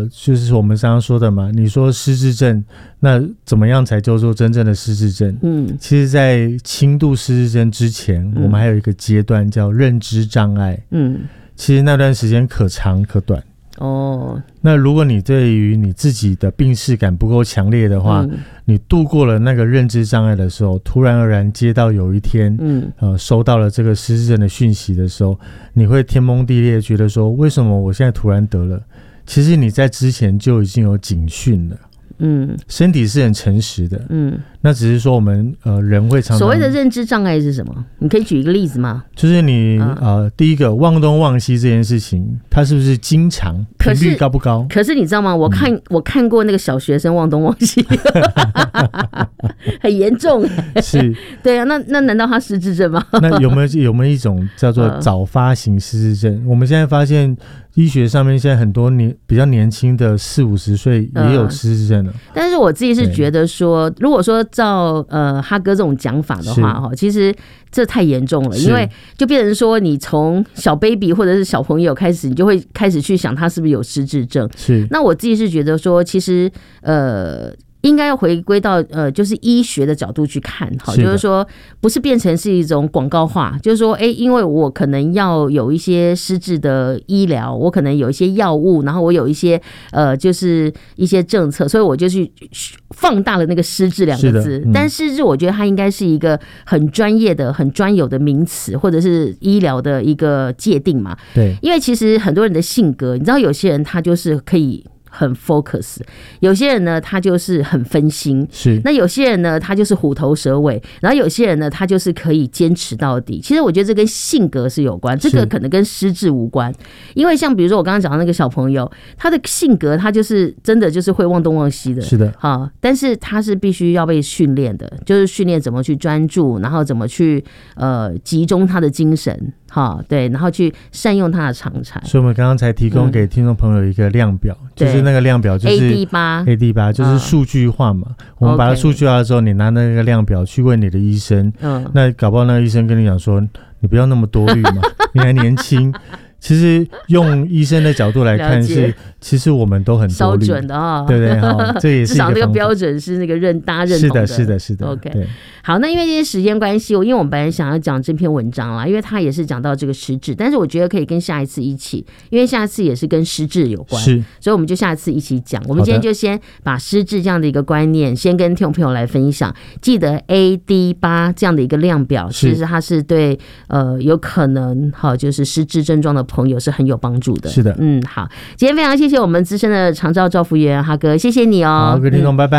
就是我们刚刚说的嘛，你说失智症，那怎么样才叫做真正的失智症？其实在轻度失智症之前，我们还有一个阶段叫认知障碍。其实那段时间可长可短。那如果你对于你自己的病识感不够强烈的话，你度过了那个认知障碍的时候，突然而然接到有一天收到了这个失智症的讯息的时候，你会天崩地裂，觉得说为什么我现在突然得了？其实你在之前就已经有警讯了。身体是很诚实的。那只是说我们人会常常， 所谓的认知障碍是什么？你可以举一个例子吗？ 就是你第一个忘东忘西这件事情，它是不是经常，频率高不高？ 可是你知道吗？我看过那个小学生忘东忘西，很严重。 是， 对啊，那难道他失智症吗？ 那有没有一种叫做早发型失智症？我们现在发现医学上面现在很多比较年轻的40-50岁也有失智症了。 但是我自己是觉得说，如果说照哈哥这种讲法的话，其实这太严重了，因为就变成说你从小 baby 或者是小朋友开始，你就会开始去想他是不是有失智症。那我自己是觉得说，其实应该要回归到就是医学的角度去看，好，就是说不是变成是一种广告化，就是说因为我可能要有一些失智的医疗，我可能有一些药物，然后我有一些就是一些政策，所以我就去放大了那个失智两个字。但失智我觉得它应该是一个很专业的、很专有的名词，或者是医疗的一个界定嘛。 对， 因为其实很多人的性格，你知道有些人他就是可以很 focus， 有些人呢他就是很分心，那有些人呢他就是虎头蛇尾，然后有些人呢他就是可以坚持到底。其实我觉得这跟性格是有关，这个可能跟失智无关。因为像比如说我刚刚讲的那个小朋友，他的性格他就是真的就是会忘东忘西的， 是的， 但是他是必须要被训练的，就是训练怎么去专注，然后怎么去集中他的精神，对，然后去善用他的长才。 所以我们刚刚才提供给听众朋友一个量表，就是那个量表就是 AD8 就是数据化嘛。我们把它数据化之后，你拿那个量表去问你的医生，那搞不好那个医生跟你讲说，你不要那么多虑嘛，你还年轻。其实用医生的角度来看是，其实我们都很多虑， 烧准的对不对？这也是一个方法， 至少那个标准是那个大家认同的。 是的。 OK， 好，那因为这些时间关系，因为我们本来想要讲这篇文章啦，因为它也是讲到这个失智，但是我觉得可以跟下一次一起，因为下一次也是跟失智有关，所以我们就下一次一起讲。我们今天就先把失智这样的一个观念，先跟听众朋友来分享。记得 AD8 这样的一个量表，其实它是对有可能就是失智症状的朋友是很有帮助的。 是的， 好，今天非常谢谢我们资深的长照照服员哈哥，谢谢你哦。 好，各位听众，拜拜。